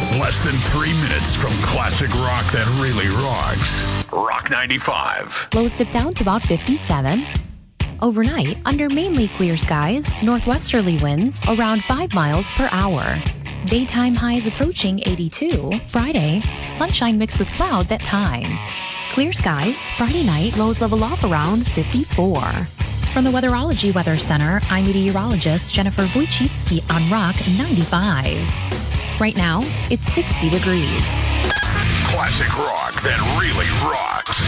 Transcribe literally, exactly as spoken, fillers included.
Less than three minutes from classic rock that really rocks. Rock ninety-five. Lows dip down to about fifty-seven. Overnight, under mainly clear skies, northwesterly winds around five miles per hour. Daytime highs approaching eighty-two. Friday, sunshine mixed with clouds at times. Clear skies, Friday night, lows level off around fifty-four. From the Weatherology Weather Center, I'm meteorologist Jennifer Wojcicki on Rock ninety-five. Right now, it's sixty degrees. Classic rock that really rocks.